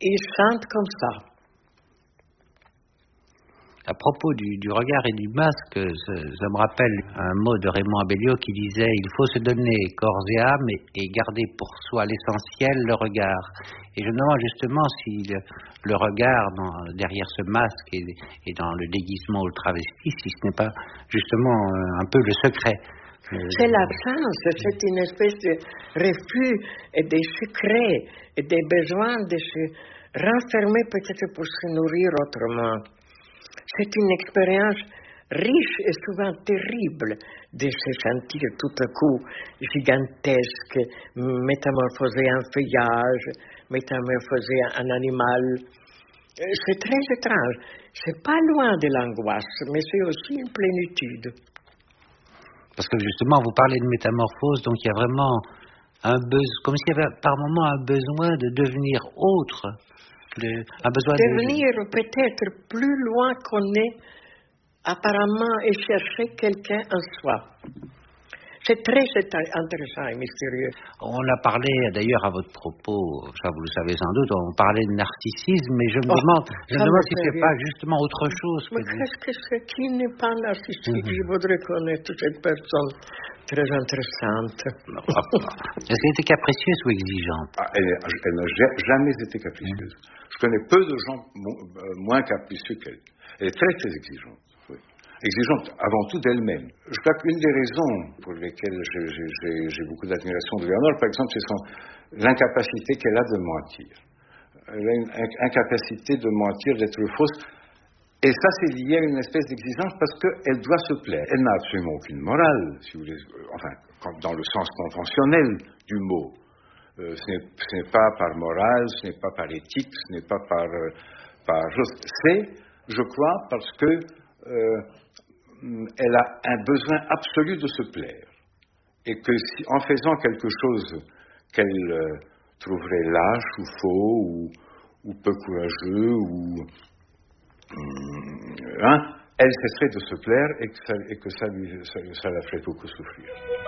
il chante comme ça. À propos du regard et du masque, ça me rappelle un mot de Raymond Abellio qui disait « Il faut se donner corps et âme et garder pour soi l'essentiel, le regard ». Et je me demande justement si le regard derrière ce masque et dans le déguisement ou le travesti, si ce n'est pas justement un peu le secret. C'est l'absence, c'est une espèce de refus et de secret et des besoins de se renfermer peut-être pour se nourrir autrement. C'est une expérience riche et souvent terrible de se sentir tout à coup gigantesque, métamorphosé en feuillage, métamorphosé en animal. C'est très étrange. C'est pas loin de l'angoisse, mais c'est aussi une plénitude. Parce que justement, vous parlez de métamorphose, donc il y a vraiment un besoin, comme s'il y avait par moment un besoin de devenir autre. Un besoin devenir peut-être plus loin qu'on est apparemment et chercher quelqu'un en soi. C'est très intéressant et mystérieux. On a parlé d'ailleurs à votre propos, ça vous le savez sans doute, on parlait de narcissisme, mais je me demande si c'est pas justement autre chose. Mais qu'est-ce que c'est qui n'est pas narcissique? Je voudrais connaître cette personne très intéressante. Est-ce qu'elle était capricieuse ou exigeante? Elle n'a jamais été capricieuse. Je connais peu de gens moins capricieux qu'elle. Elle est très très exigeante. Exigeante avant tout d'elle-même. Je crois qu'une des raisons pour lesquelles j'ai beaucoup d'admiration de Léonore, par exemple, c'est l'incapacité qu'elle a de mentir. Elle a une incapacité de mentir, d'être fausse. Et ça, c'est lié à une espèce d'exigence parce qu'elle doit se plaire. Elle n'a absolument aucune morale, si vous voulez, enfin, dans le sens conventionnel du mot. Ce n'est pas par morale, ce n'est pas par éthique, ce n'est pas par c'est, je crois, parce que elle a un besoin absolu de se plaire. Et que en faisant quelque chose qu'elle trouverait lâche ou faux ou peu courageux elle cesserait de se plaire et que ça la ferait beaucoup souffrir.